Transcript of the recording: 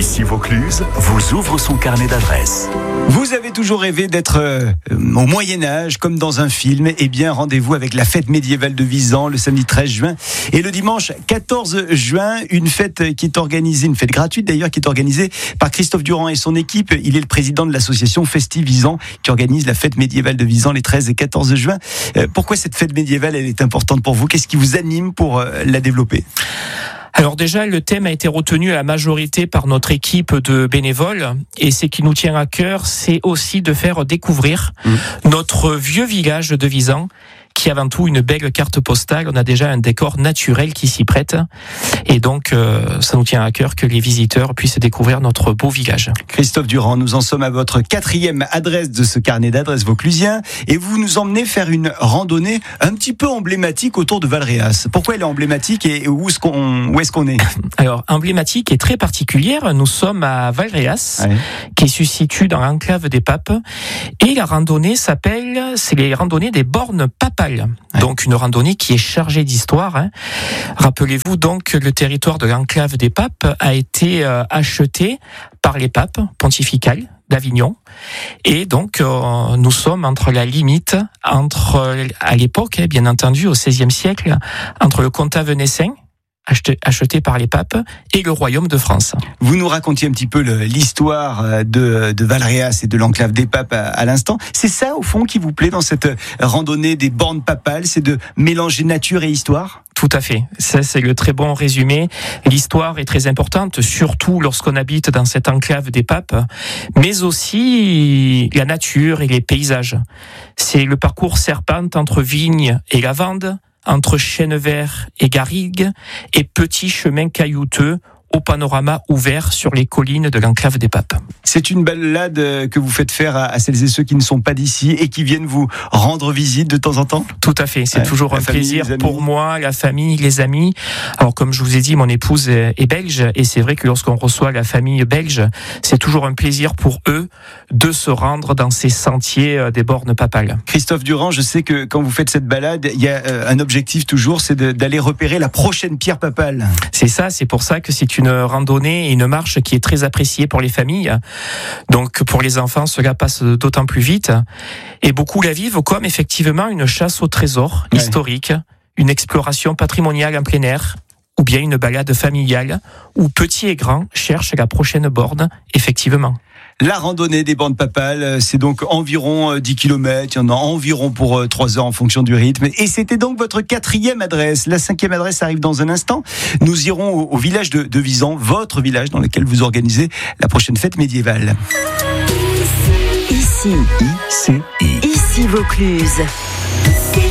Ici Vaucluse vous ouvre son carnet d'adresses. Vous avez toujours rêvé d'être au Moyen-Âge, comme dans un film. Eh bien, rendez-vous avec la fête médiévale de Visan, le samedi 13 juin. Et le dimanche 14 juin, une fête qui est organisée, une fête gratuite d'ailleurs, qui est organisée par Christophe Durand et son équipe. Il est le président de l'association Festive Visan, qui organise la fête médiévale de Visan les 13 et 14 juin. Pourquoi cette fête médiévale, elle est importante pour vous? Qu'est-ce qui vous anime pour la développer? Alors déjà, le thème a été retenu à la majorité par notre équipe de bénévoles, et ce qui nous tient à cœur, c'est aussi de faire découvrir notre vieux village de Visan, qui est avant tout une belle carte postale. On a déjà un décor naturel qui s'y prête, et donc ça nous tient à cœur que les visiteurs puissent découvrir notre beau village. Christophe Durand, nous en sommes à votre 4e adresse de ce carnet d'adresses vauclusien, et vous nous emmenez faire une randonnée un petit peu emblématique autour de Valréas. Pourquoi elle est emblématique et où est-ce qu'on est? Alors, emblématique et très particulière, nous sommes à Valréas, qui se situe dans l'enclave des Papes, et la randonnée c'est les randonnées des bornes papales. Donc une randonnée qui est chargée d'histoire. Rappelez-vous donc que le territoire de l'enclave des Papes a été acheté par les papes pontificales d'Avignon, et donc nous sommes entre la limite à l'époque, bien entendu au XVIe siècle, entre le comtat venessin acheté par les papes et le royaume de France. Vous nous racontiez un petit peu l'histoire de Valréas et de l'enclave des papes à l'instant. C'est ça au fond qui vous plaît dans cette randonnée des bornes papales, c'est de mélanger nature et histoire? Tout à fait, ça c'est le très bon résumé. L'histoire est très importante, surtout lorsqu'on habite dans cette enclave des papes, mais aussi la nature et les paysages. C'est le parcours serpente entre vignes et lavandes, entre chênes verts et garrigues, et petits chemins caillouteux au panorama ouvert sur les collines de l'enclave des Papes. C'est une balade que vous faites faire à celles et ceux qui ne sont pas d'ici et qui viennent vous rendre visite de temps en temps? Tout à fait, c'est toujours un plaisir pour moi, la famille, les amis. Alors comme je vous ai dit, mon épouse est belge, et c'est vrai que lorsqu'on reçoit la famille belge, c'est toujours un plaisir pour eux de se rendre dans ces sentiers des bornes papales. Christophe Durand, je sais que quand vous faites cette balade, il y a un objectif toujours, c'est d'aller repérer la prochaine pierre papale. C'est ça, c'est pour ça que c'est une randonnée et une marche qui est très appréciée pour les familles. Donc pour les enfants, cela passe d'autant plus vite. Et beaucoup la vivent comme effectivement une chasse au trésor historique, une exploration patrimoniale en plein air, ou bien une balade familiale où petits et grands cherchent la prochaine borne, effectivement. La randonnée des bornes papales, c'est donc environ 10 km, il y en a environ pour 3 heures en fonction du rythme. Et c'était donc votre 4e adresse. La 5e adresse arrive dans un instant. Nous irons au village de Visan, votre village dans lequel vous organisez la prochaine fête médiévale. Ici Vaucluse.